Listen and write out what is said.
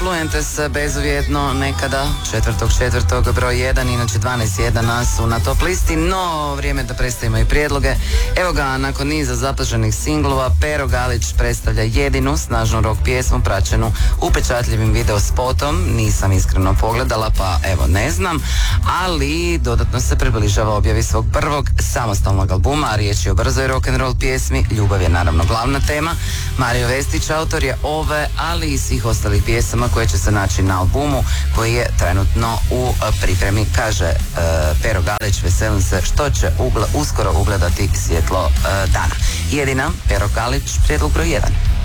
Fluentes bezuvjetno nekada 4.4. broj 1, inače 12.1 su na top listi, no vrijeme da predstavimo i prijedloge. Evo ga, nakon niza zapaženih singlova, Pero Galić predstavlja jedinu snažnu rock pjesmu praćenu upečatljivim video spotom. Nisam iskreno pogledala, pa evo ne znam, ali dodatno se približava objavi svog prvog samostalnog albuma, a riječ je o brzoj rock'n'roll pjesmi. Ljubav je naravno glavna tema. Mario Vestić autor je ove, ali i svih ostalih pjesama koje će se naći na albumu koji je trenutno u pripremi. Kaže Pero Galić, veselim se što će uskoro ugledati svjetlo dana. Jedina, Pero Galić, prijedlog broj 1.